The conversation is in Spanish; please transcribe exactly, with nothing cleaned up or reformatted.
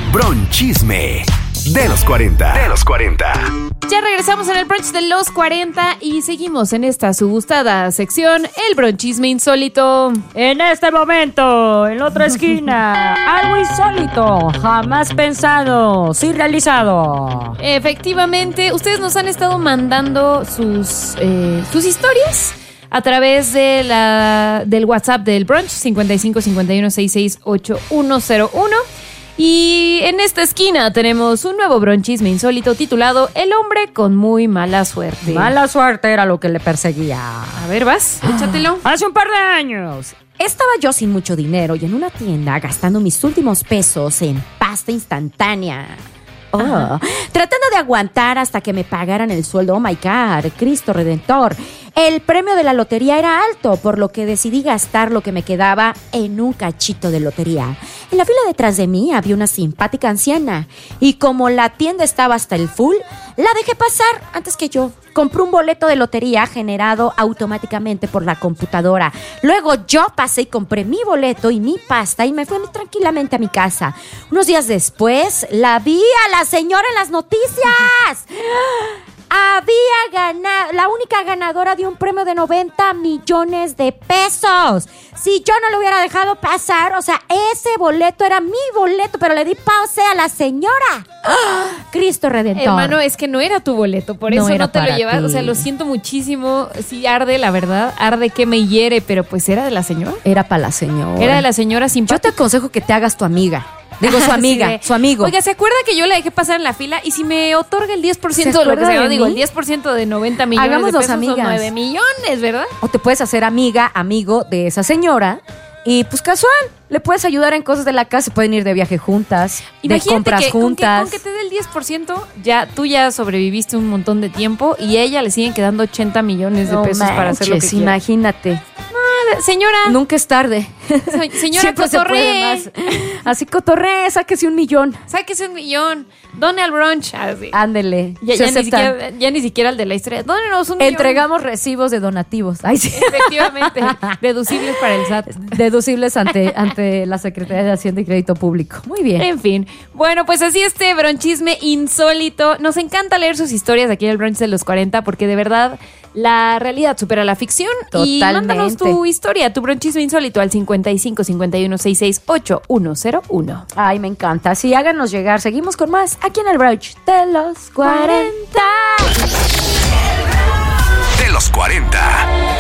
Bronchisme de los cuarenta. De los cuarenta. Ya regresamos en el brunch de los cuarenta y seguimos en esta su gustada sección, el bronchisme insólito. En este momento, en la otra esquina, algo insólito, jamás pensado, sí realizado. Efectivamente, ustedes nos han estado mandando sus, eh, sus historias a través de la, del WhatsApp del brunch, cincuenta y cinco cincuenta y uno sesenta y seis ochenta y uno cero uno. Y en esta esquina tenemos un nuevo bronchisme insólito titulado El hombre con muy mala suerte. Mala suerte era lo que le perseguía. A ver, vas, échatelo. Hace un par de años estaba yo sin mucho dinero y en una tienda gastando mis últimos pesos en pasta instantánea. Oh, tratando de aguantar hasta que me pagaran el sueldo. Oh my God, Cristo Redentor. El premio de la lotería era alto, por lo que decidí gastar lo que me quedaba en un cachito de lotería. En la fila detrás de mí había una simpática anciana y como la tienda estaba hasta el full, la dejé pasar antes que yo. Compré un boleto de lotería generado automáticamente por la computadora. Luego yo pasé y compré mi boleto y mi pasta y me fui tranquilamente a mi casa. Unos días después la vi a la señora en las noticias. Había ganado, la única ganadora de un premio de noventa millones de pesos. Si yo no lo hubiera dejado pasar, o sea, ese boleto era mi boleto, pero le di pause a la señora. ¡Oh! Cristo Redentor. Hermano, es que no era tu boleto, por No eso era no te lo para llevas. ti. O sea, lo siento muchísimo. Sí arde, la verdad, arde que me hiere, pero pues era de la señora. Era para la señora. Era de la señora simpática. Yo te aconsejo que te hagas tu amiga. Digo, su amiga, Sí, de, su amigo. Oiga, ¿se acuerda que yo la dejé pasar en la fila? Y si me otorga el diez por ciento ¿Se de lo que acuerda se de digo, mí? el diez por ciento de noventa millones Hagamos de dos pesos amigas. son nueve millones, ¿verdad? O te puedes hacer amiga, amigo de esa señora. Y pues casual, le puedes ayudar en cosas de la casa. Pueden ir de viaje juntas, de compras que, con que juntas. con que te dé el diez por ciento, ya tú ya sobreviviste un montón de tiempo y a ella le siguen quedando ochenta millones de No pesos para hacer lo que manches, quiera. Imagínate. Señora, Nunca es tarde. se- señora Siempre se puede cotorree, más. Así cotorree, sáquese un millón. sáquese un millón, done al brunch. Así. Ándele. Ya, se ya, ni aceptan. siquiera, ya ni siquiera el de la historia. Dónenos un millón. Entregamos recibos de donativos. Ay, sí. Efectivamente, deducibles para el S A T. Deducibles ante, ante la Secretaría de Hacienda y Crédito Público. Muy bien. En fin, bueno, pues así este bronchisme insólito. Nos encanta leer sus historias aquí en el brunch de los cuarenta porque de verdad la realidad supera la ficción. Y Totalmente. mándanos tu historia, tu bronchisme insólito al cincuenta y cinco cincuenta y uno sesenta y seis ochenta y uno cero uno. Ay, me encanta. Sí, háganos llegar. Seguimos con más aquí en el brunch de los cuarenta. De los cuarenta.